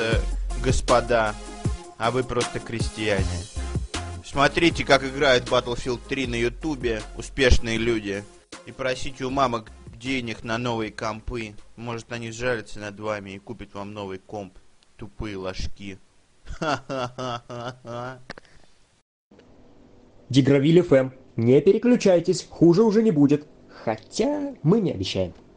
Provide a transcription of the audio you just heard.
просто господа, а вы просто крестьяне. Смотрите, как играют Battlefield 3 на ютубе успешные люди. И просите у мамок денег на новые компы. Может, они сжалятся над вами и купят вам новый комп. Тупые ложки. Ха-ха-ха-ха-ха. Дигравиль ФМ. Не переключайтесь, хуже уже не будет. Хотя мы не обещаем.